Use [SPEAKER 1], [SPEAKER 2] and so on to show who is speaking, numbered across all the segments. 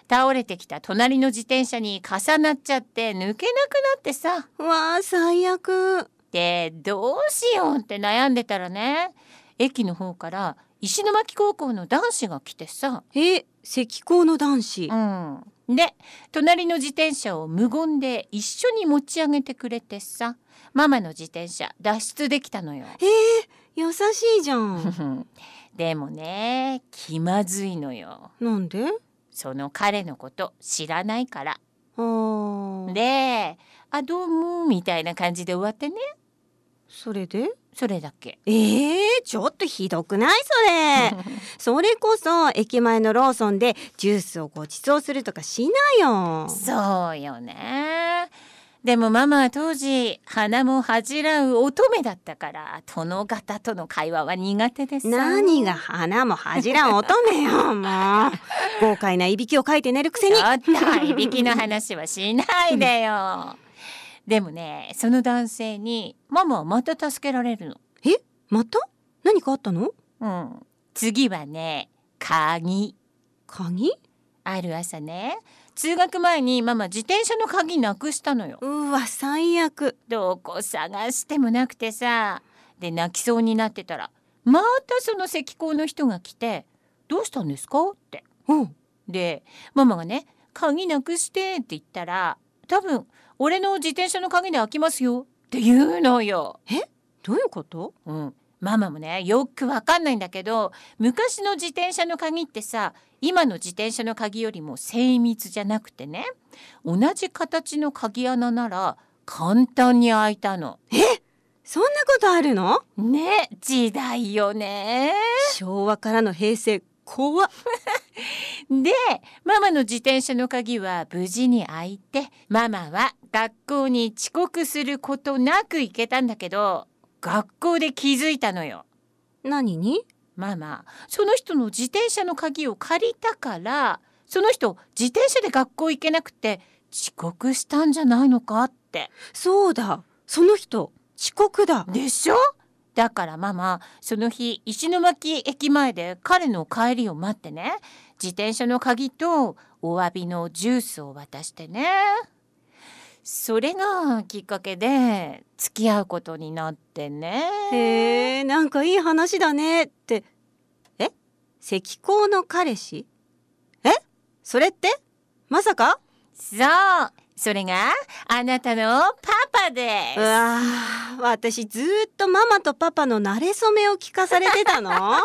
[SPEAKER 1] 倒れてきた隣の自転車に重なっちゃって抜けなくなってさ。
[SPEAKER 2] わあ、最悪。
[SPEAKER 1] で、どうしようって悩んでたらね、駅の方から石巻高校の男子が来てさ。
[SPEAKER 2] 石膏の男子。
[SPEAKER 1] で、隣の自転車を無言で一緒に持ち上げてくれてさ、ママの自転車脱出できたのよ。
[SPEAKER 2] 優しいじゃん。
[SPEAKER 1] でもね、気まずいのよ。
[SPEAKER 2] なんで？
[SPEAKER 1] その彼のこと知らないから。
[SPEAKER 2] で、
[SPEAKER 1] どうもみたいな感じで終わってね。
[SPEAKER 2] それで？
[SPEAKER 1] それだけ。
[SPEAKER 2] ちょっとひどくないそれ。それこそ駅前のローソンでジュースをご馳走するとかしなよ。
[SPEAKER 1] そうよね。でもママは当時鼻も恥じらう乙女だったから、殿方との会話は苦手でさ。
[SPEAKER 2] 何が鼻も恥じらう乙女よ、もう。豪快ないびきをかいて寝るくせに。
[SPEAKER 1] ちょっといびきの話はしないでよ。でもね、その男性にママはまた助けられるの。
[SPEAKER 2] また？何かあったの？
[SPEAKER 1] 次はね、鍵。ある朝ね、通学前にママ自転車の鍵なくしたのよ。
[SPEAKER 2] うわ、最悪。
[SPEAKER 1] どこ探してもなくてさ。で、泣きそうになってたら、またその石膏の人が来て、どうしたんですかって。で、ママがね、鍵なくしてって言ったら、多分俺の自転車の鍵で開きますよって言うのよ。
[SPEAKER 2] どういうこと？
[SPEAKER 1] ママもね、よくわかんないんだけど、昔の自転車の鍵ってさ、今の自転車の鍵よりも精密じゃなくてね、同じ形の鍵穴なら簡単に開いたの。
[SPEAKER 2] そんなことあるの？
[SPEAKER 1] ね、時代よね。
[SPEAKER 2] 昭和からの平成、怖っ。
[SPEAKER 1] で、ママの自転車の鍵は無事に開いて、ママは学校に遅刻することなく行けたんだけど、学校で気づいたのよ。
[SPEAKER 2] 何に？
[SPEAKER 1] ママ、その人の自転車の鍵を借りたから、その人自転車で学校行けなくて遅刻したんじゃないのかって。
[SPEAKER 2] そうだ、その人遅刻だ。
[SPEAKER 1] でしょ？だからママ、その日石巻駅前で彼の帰りを待ってね、自転車の鍵とお詫びのジュースを渡してね。それがきっかけで付き合うことになってね。
[SPEAKER 2] なんかいい話だねって。石膏の彼氏？それってまさか？
[SPEAKER 1] そう、それがあなたのパパです。
[SPEAKER 2] 私ずっとママとパパの馴れ初めを聞かされてたの？はい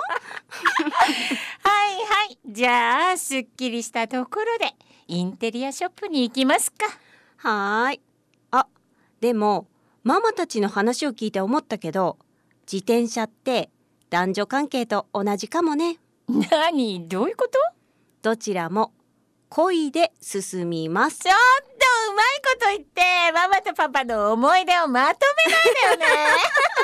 [SPEAKER 1] はい、じゃあすっきりしたところでインテリアショップに行きますか。
[SPEAKER 2] はーい。でもママたちの話を聞いて思ったけど、自転車って男女関係と同じかもね。
[SPEAKER 1] 何？どういうこと？
[SPEAKER 2] どちらも恋で進みます。
[SPEAKER 1] ちょっとうまいこと言ってママとパパの思い出をまとめないでよね。